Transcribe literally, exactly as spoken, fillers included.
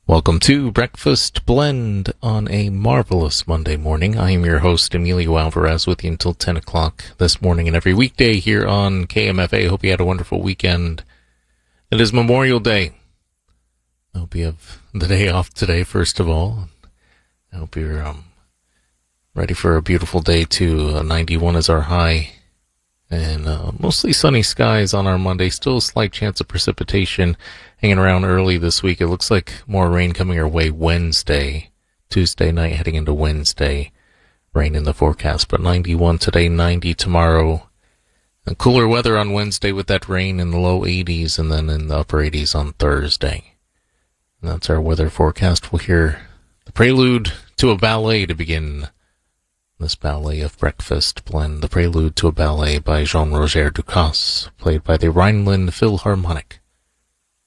Welcome to Breakfast Blend on a marvelous Monday morning. I am your host, Emilio Alvarez, with you until ten o'clock this morning and every weekday here on K M F A. Hope you had a wonderful weekend. It is Memorial Day. I hope you have the day off today, first of all. I hope you're um, ready for a beautiful day, too. Uh, ninety-one is our high. And uh, mostly sunny skies on our Monday. Still a slight chance of precipitation hanging around early this week. It looks like more rain coming our way Wednesday, Tuesday night heading into Wednesday. Rain in the forecast, but ninety-one today, ninety tomorrow. And cooler weather on Wednesday with that rain in the low eighties and then in the upper eighties on Thursday. And that's our weather forecast. We'll hear the prelude to a ballet to begin this ballet of Breakfast Blend, the prelude to a ballet by Jean-Roger Ducasse, played by the Rhineland Philharmonic.